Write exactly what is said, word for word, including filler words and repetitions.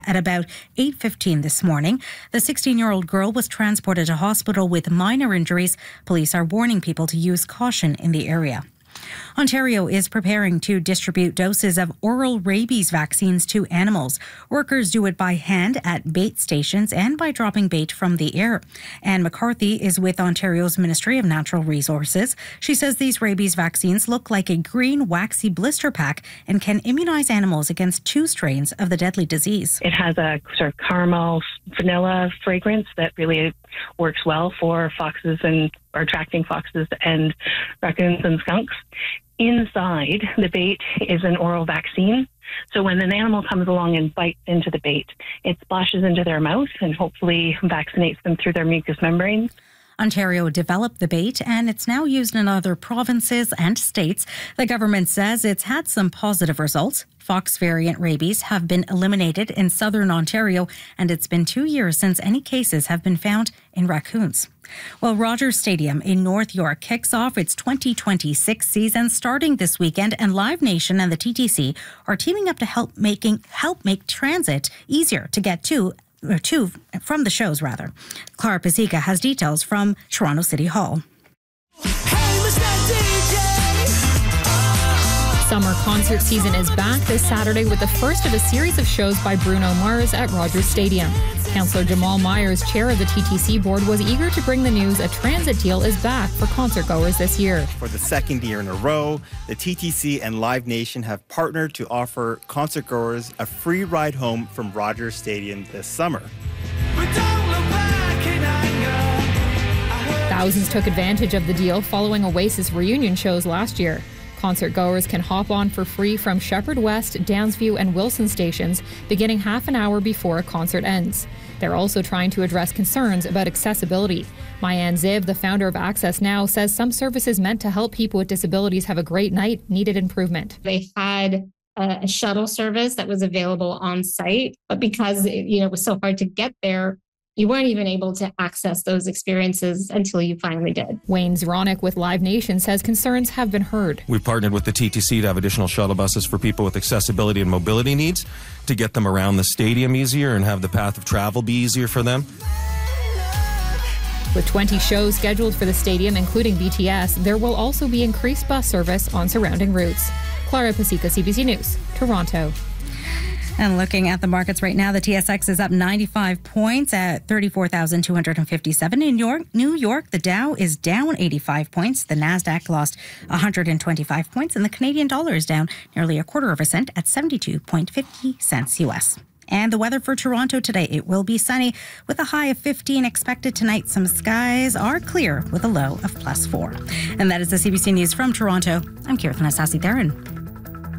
At about eight fifteen this morning, the sixteen-year-old girl was transported to hospital with minor injuries. Police are warning people to use caution in the area. Ontario is preparing to distribute doses of oral rabies vaccines to animals. Workers do it by hand at bait stations and by dropping bait from the air. Anne McCarthy is with Ontario's Ministry of Natural Resources. She says these rabies vaccines look like a green waxy blister pack and can immunize animals against two strains of the deadly disease. It has a sort of caramel vanilla fragrance that really works well for foxes and or attracting foxes and raccoons and skunks. Inside the bait is an oral vaccine. So when an animal comes along and bites into the bait, it splashes into their mouth and hopefully vaccinates them through their mucous membranes. Ontario developed the bait and it's now used in other provinces and states. The government says it's had some positive results. Fox variant rabies have been eliminated in southern Ontario, and it's been two years since any cases have been found in raccoons. Well, Rogers Stadium in North York kicks off its twenty twenty-six season starting this weekend, and Live Nation and the T T C are teaming up to help making help make transit easier to get to or to from the shows rather. Clara Pasica has details from Toronto City Hall. Summer concert season is back this Saturday with the first of a series of shows by Bruno Mars at Rogers Stadium. Councillor Jamal Myers, chair of the T T C board, was eager to bring the news a transit deal is back for concertgoers this year. For the second year in a row, the T T C and Live Nation have partnered to offer concertgoers a free ride home from Rogers Stadium this summer. Thousands took advantage of the deal following Oasis reunion shows last year. Concertgoers can hop on for free from Shepherd West, Downsview and Wilson stations beginning half an hour before a concert ends. They're also trying to address concerns about accessibility. Mayanne Ziv, the founder of Access Now, says some services meant to help people with disabilities have a great night needed improvement. They had a shuttle service that was available on site, but because it, you know, it was so hard to get there, you weren't even able to access those experiences until you finally did. Wayne Zronick with Live Nation says concerns have been heard. We've partnered with the T T C to have additional shuttle buses for people with accessibility and mobility needs to get them around the stadium easier and have the path of travel be easier for them. With twenty shows scheduled for the stadium, including B T S, there will also be increased bus service on surrounding routes. Clara Pasica, C B C News, Toronto. And looking at the markets right now, the T S X is up ninety-five points at thirty-four thousand two hundred fifty-seven. In New York, New York, the Dow is down eighty-five points. The Nasdaq lost one hundred twenty-five points, and the Canadian dollar is down nearly a quarter of a cent at seventy-two point five zero cents U S. And the weather for Toronto today, it will be sunny with a high of fifteen expected tonight. Some skies are clear with a low of plus four. And that is the C B C News from Toronto. I'm Kirtan Asasi-Theron.